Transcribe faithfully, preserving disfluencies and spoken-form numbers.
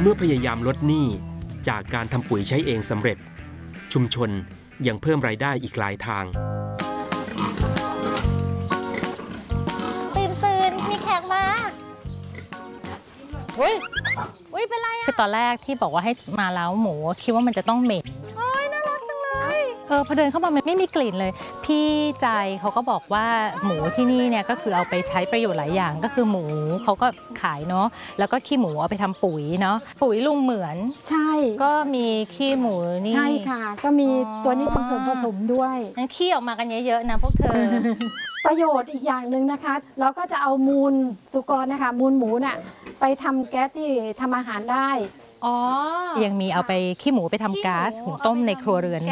เมื่อพยายามลดหนี้จากการทำปุ๋ยใช้เองสำเร็จชุมชนยังเพิ่มรายได้อีกหลายทางตื่นตื่นมีแขกมาอุ้ยอุ้ยเป็นไรอะคือตอนแรกที่บอกว่าให้มาเล้าหมูคิดว่ามันจะต้องเหม็นโอ้ยน่ารักจังเลยเออพอเดินเข้ามามันไม่มีกลิ่นเลยพี่ใจเขาก็บอกว่าหมูที่นี่เนี่ยก็คือเอาไปใช้ประโยชน์หลายอย่างก็คือหมูเขาก็ขายเนาะแล้วก็ขี้หมูเอาไปทำปุ๋ยเนาะปุ๋ยลุงเหมือนใช่ก็มีขี้หมูนี่ใช่ค่ะก็มีตัวนี้เป็นส่วนผสมด้วยงั้นขี้ออกมากันเยอะๆนะพวกเธอประโยชน์อีกอย่างหนึ่งนะคะเราก็จะเอามูลสุกรนะคะมูลหมูน่ะไปทำแก๊สที่ทำอาหารได้อ๋อยังมีเอาไปขี้หมูไปทำก๊าซหุงต้มในครัวเรือน